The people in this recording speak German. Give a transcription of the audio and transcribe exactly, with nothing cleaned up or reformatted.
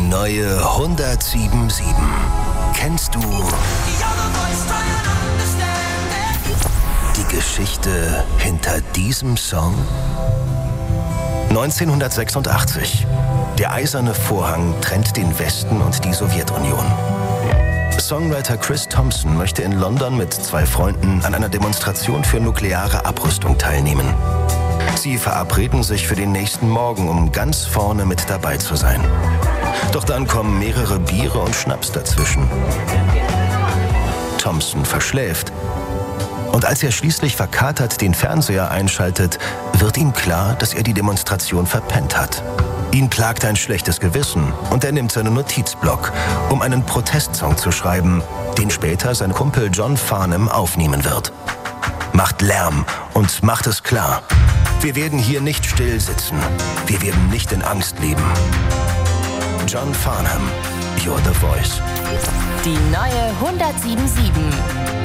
neue hundertsieben sieben. Kennst du die Geschichte hinter diesem Song? neunzehnhundertsechsundachtzig. Der eiserne Vorhang trennt den Westen und die Sowjetunion. Songwriter Chris Thompson möchte in London mit zwei Freunden an einer Demonstration für nukleare Abrüstung teilnehmen. Sie verabreden sich für den nächsten Morgen, um ganz vorne mit dabei zu sein. Doch dann kommen mehrere Biere und Schnaps dazwischen. Thompson verschläft. Und als er schließlich verkatert den Fernseher einschaltet, wird ihm klar, dass er die Demonstration verpennt hat. Ihn plagt ein schlechtes Gewissen und er nimmt seinen Notizblock, um einen Protestsong zu schreiben, den später sein Kumpel John Farnham aufnehmen wird. Macht Lärm und macht es klar: Wir werden hier nicht still sitzen. Wir werden nicht in Angst leben. John Farnham, You're the Voice. Die neue hundertsieben sieben.